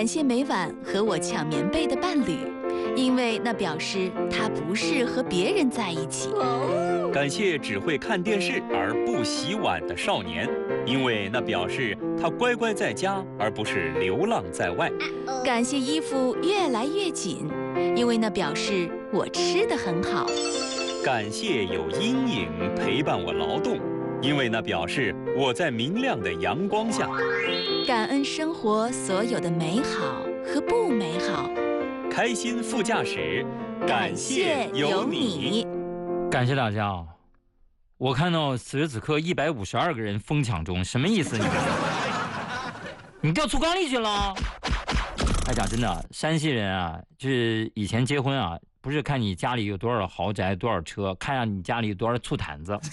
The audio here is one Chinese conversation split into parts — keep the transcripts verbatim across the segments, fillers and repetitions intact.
感谢每晚和我抢棉被的伴侣，因为那表示他不是和别人在一起。 感谢只会看电视而不洗碗的少年，因为那表示他乖乖在家，而不是流浪在外。 感谢衣服越来越紧，因为那表示我吃得很好。 感谢有阴影陪伴我劳动，因为那表示我在明亮的阳光下。 感恩生活所有的美好和不美好。 开心副驾驶，感谢有你。 感谢大家啊！我看到此时此刻一百五十二个人疯抢中，什么意思你？你掉醋缸里去了？哎，讲真的，山西人啊，就是以前结婚啊，不是看你家里有多少豪宅、多少车，看下你家里有多少醋坛子。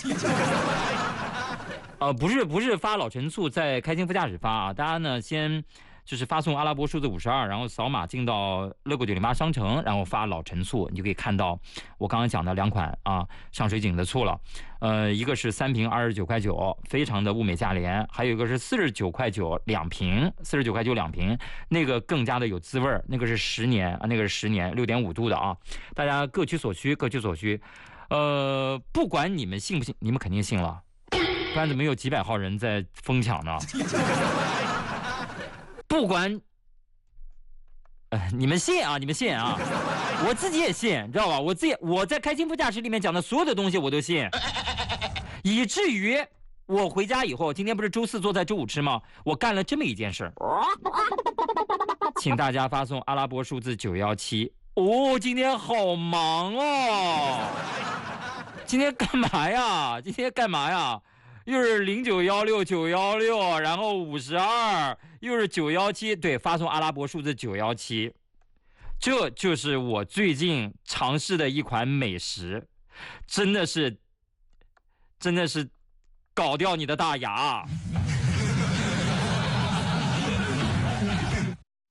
呃，不是不是发老陈醋在开心副驾驶发啊，大家呢先就是发送阿拉伯数字五十二，然后扫码进到乐购九零八商城，然后发老陈醋，你就可以看到我刚刚讲的两款啊上水井的醋了。呃，一个是三瓶二十九块九，非常的物美价廉；还有一个是四十九块九两瓶，四十九块九两瓶，那个更加的有滋味，那个是十年啊，那个是十年六点五度的啊，大家各取所需，各取所需。呃，不管你们信不信，你们肯定信了，不然怎么有几百号人在疯抢呢？不管，呃，你们信啊，你们信啊，我自己也信，你知道吧？我自己我在开心副驾驶里面讲的所有的东西我都信，以至于我回家以后，今天不是周四做在周五吃吗？我干了这么一件事，请大家发送阿拉伯数字九一七。哦，今天好忙哦，今天干嘛呀？今天干嘛呀？又是零九幺六九幺六，然后五十二，又是九幺七，对，发送阿拉伯数字九幺七，这就是我最近尝试的一款美食，真的是，真的是搞掉你的大牙。